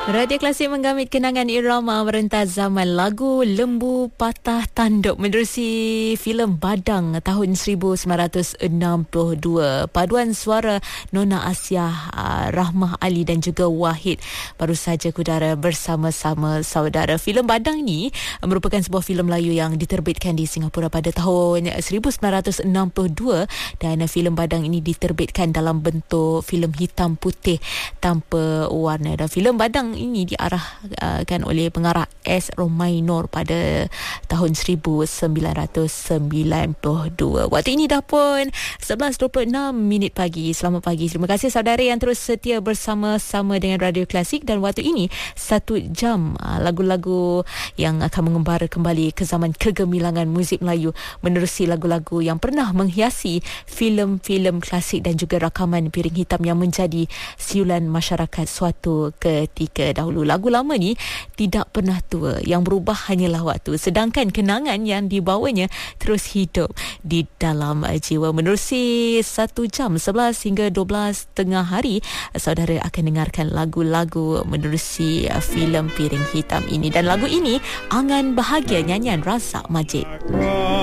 Radio Klasik menggamit kenangan irama merentas zaman lagu Lembu Patah Tanduk menerusi filem Badang tahun 1962. Paduan suara Nona Asiah, Rahmah Ali dan juga Wahid baru saja kudara bersama-sama saudara. Filem Badang ni merupakan sebuah filem Melayu yang diterbitkan di Singapura pada tahun 1962 dan filem Badang ini diterbitkan dalam bentuk filem hitam putih tanpa warna. Dan filem Badang ini diarahkan oleh pengarah S. Romainor pada tahun 1992. Waktu ini dah pun 11.26 pagi. Selamat pagi. Terima kasih saudara yang terus setia bersama-sama dengan Radio Klasik, dan waktu ini 1 jam lagu-lagu yang akan mengembara kembali ke zaman kegemilangan muzik Melayu menerusi lagu-lagu yang pernah menghiasi filem-filem klasik dan juga rakaman piring hitam yang menjadi siulan masyarakat suatu ketika dahulu. Lagu lama ni tidak pernah tua, yang berubah hanyalah waktu, sedangkan kenangan yang dibawanya terus hidup di dalam jiwa. Menerusi 1 jam 11 hingga 12 tengah hari, saudara akan dengarkan lagu-lagu menerusi filem piring hitam ini, dan lagu ini Angan Bahagia nyanyian Razak Majid.